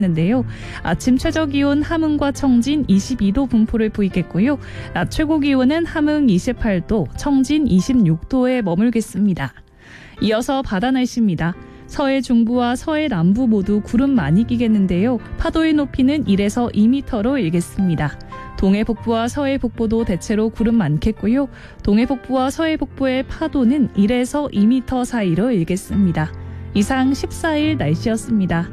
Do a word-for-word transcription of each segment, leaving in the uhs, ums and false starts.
는데요. 아침 최저 기온 함흥과 청진 이십이 도 분포를 보이겠고요. 낮 최고 기온은 함흥 이십팔 도, 청진 이십육 도에 머물겠습니다. 이어서 바다 날씨입니다. 서해 중부와 서해 남부 모두 구름 많이 끼겠는데요. 파도의 높이는 일에서 이 미터로 일겠습니다. 동해 북부와 서해 북부도 대체로 구름 많겠고요. 동해 북부와 서해 북부의 파도는 일에서 이 미터 사이로 일겠습니다. 이상 십사 일 날씨였습니다.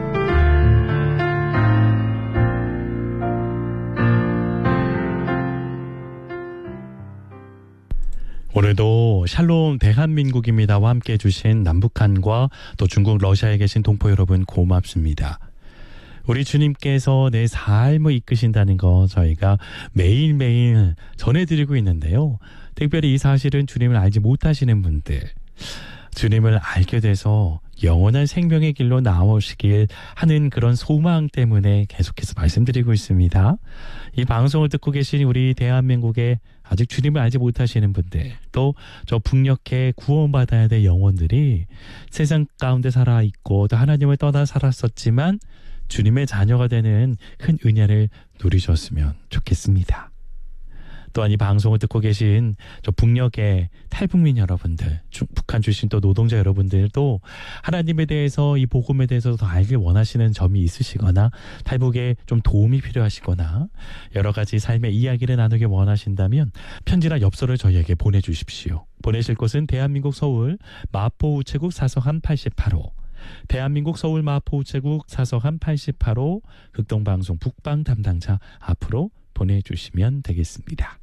오늘도 샬롬 대한민국입니다와 함께 해주신 남북한과 또 중국 러시아에 계신 동포 여러분 고맙습니다. 우리 주님께서 내 삶을 이끄신다는 거 저희가 매일매일 전해드리고 있는데요. 특별히 이 사실은 주님을 알지 못하시는 분들, 주님을 알게 돼서 영원한 생명의 길로 나오시길 하는 그런 소망 때문에 계속해서 말씀드리고 있습니다. 이 방송을 듣고 계신 우리 대한민국의 아직 주님을 알지 못하시는 분들, 또 저 북녘에 구원받아야 될 영혼들이 세상 가운데 살아있고 또 하나님을 떠나 살았었지만 주님의 자녀가 되는 큰 은혜를 누리셨으면 좋겠습니다. 또한 이 방송을 듣고 계신 저 북녘의 탈북민 여러분들, 중, 북한 출신 또 노동자 여러분들도 하나님에 대해서 이 복음에 대해서 더 알길 원하시는 점이 있으시거나 탈북에 좀 도움이 필요하시거나 여러 가지 삶의 이야기를 나누길 원하신다면 편지나 엽서를 저희에게 보내주십시오. 보내실 곳은 대한민국 서울 마포 우체국 사서함 팔십팔 호, 대한민국 서울 마포 우체국 사서함 팔십팔 호 극동방송 북방 담당자 앞으로 보내주시면 되겠습니다.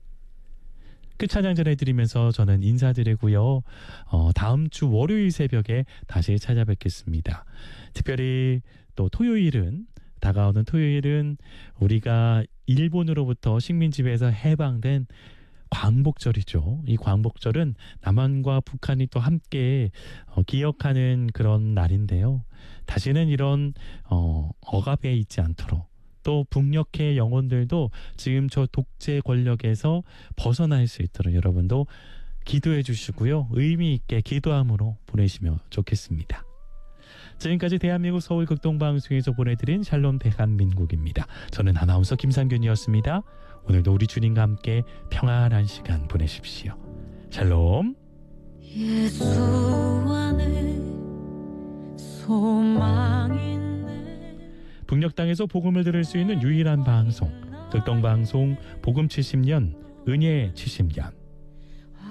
끝찬양 전해드리면서 저는 인사드리고요. 어, 다음 주 월요일 새벽에 다시 찾아뵙겠습니다. 특별히 또 토요일은, 다가오는 토요일은 우리가 일본으로부터 식민지배에서 해방된 광복절이죠. 이 광복절은 남한과 북한이 또 함께 어, 기억하는 그런 날인데요. 다시는 이런 어, 억압에 있지 않도록, 또 북녘의 영혼들도 지금 저 독재 권력에서 벗어날 수 있도록 여러분도 기도해 주시고요. 의미 있게 기도함으로 보내시면 좋겠습니다. 지금까지 대한민국 서울 극동방송에서 보내드린 샬롬 대한민국입니다. 저는 아나운서 김상균이었습니다. 오늘도 우리 주님과 함께 평안한 시간 보내십시오. 샬롬. 예수 안에 소망이 북녘 땅에서 복음을 들을 수 있는 유일한 방송, 극동방송 복음 칠십 년, 은혜 칠십 년.